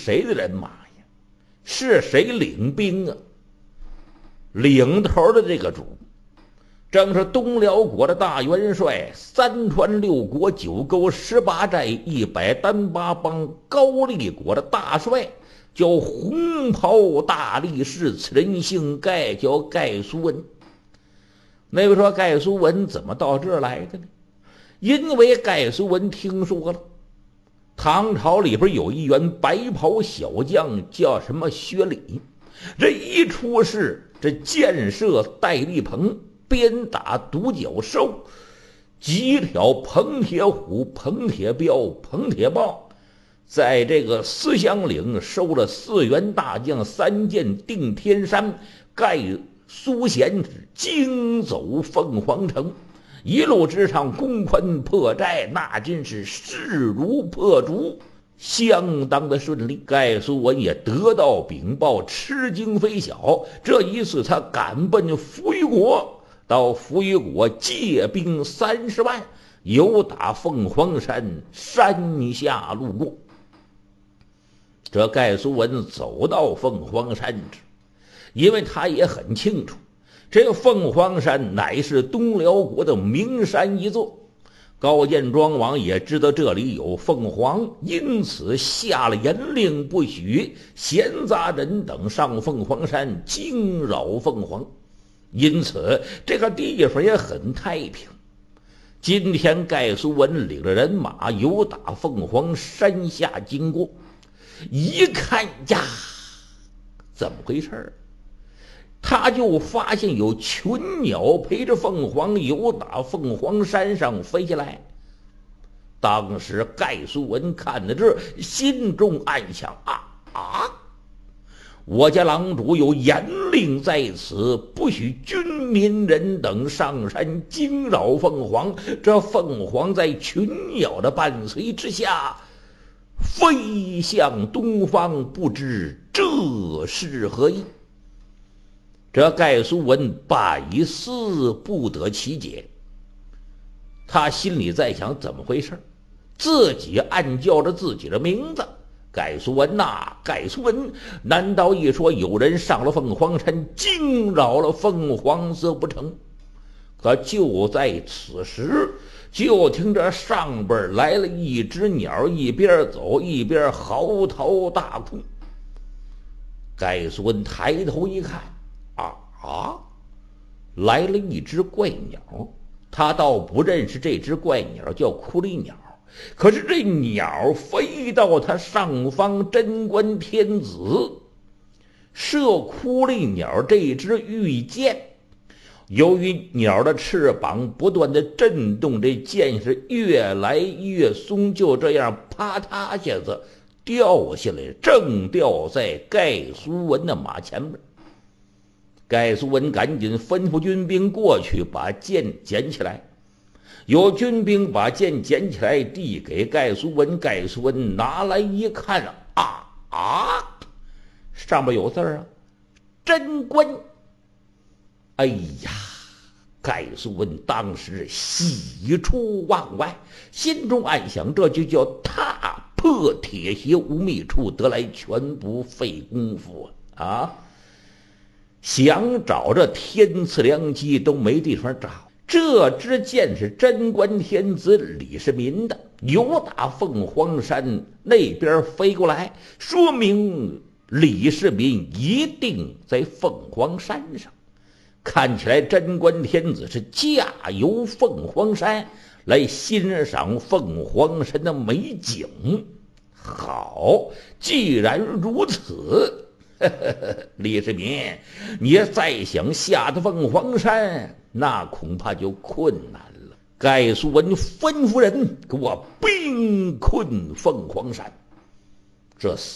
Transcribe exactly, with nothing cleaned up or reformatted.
谁的人马呀？是谁领兵啊？领头的这个主正是东辽国的大元帅，三川六国九沟十八寨一百单八帮高丽国的大帅，叫红袍大力士，此人姓盖，叫盖苏文。那位说盖苏文怎么到这儿来的呢？因为盖苏文听说了唐朝里边有一员白袍小将叫什么薛礼，这一出事，这箭射戴笠棚，鞭打独角兽，几条彭铁虎、彭铁彪、彭铁豹，在这个思乡岭收了四员大将，三箭定天山，盖苏贤惊走凤凰城，一路之上攻昆破寨，那真是势如破竹，相当的顺利。盖苏文也得到禀报，吃惊非小。这一次他赶奔扶余国，到扶余国借兵三十万，由打凤凰山山下路过。这盖苏文走到凤凰山之，因为他也很清楚，这凤凰山乃是东辽国的名山一座。高见庄王也知道这里有凤凰，因此下了严令，不许闲杂人等上凤凰山惊扰凤凰。因此这个地方也很太平。今天盖苏文领着人马由打凤凰山下经过，一看呀，怎么回事？他就发现有群鸟陪着凤凰由打凤凰山上飞下来。当时盖苏文看到这，心中暗想：啊啊！我家郎主有严令在此，不许军民人等上山惊扰凤凰。这凤凰在群鸟的伴随之下飞向东方，不知这是何意。这盖苏文百思不得其解，他心里在想怎么回事，自己暗叫着自己的名字，盖苏文呐、啊，盖苏文，难道一说有人上了凤凰山惊扰了凤凰色不成？可就在此时，就听着上边来了一只鸟，一边走一边嚎啕大哭。盖苏文抬头一看，啊啊！来了一只怪鸟，他倒不认识这只怪鸟，叫枯狸鸟。可是这鸟飞到他上方贞观天子射枯狸鸟这只玉箭，由于鸟的翅膀不断的震动，这箭是越来越松，就这样啪嗒下子掉下来，正掉在盖苏文的马前面。盖苏文赶紧吩咐军兵过去把剑捡起来，有军兵把剑捡起来递给盖苏文，盖苏文拿来一看，啊啊，上面有字啊，贞观。哎呀，盖苏文当时喜出望外，心中暗想，这就叫踏破铁鞋无觅处，得来全不费功夫啊！啊，想找这天赐良机都没地方找。这支箭是贞观天子李世民的，由打凤凰山那边飞过来，说明李世民一定在凤凰山上。看起来贞观天子是驾游凤凰山来欣赏凤凰山的美景。好，既然如此，呵呵呵，李世民，你再想下的凤凰山，那恐怕就困难了。盖苏文吩咐人给我兵困凤凰山。这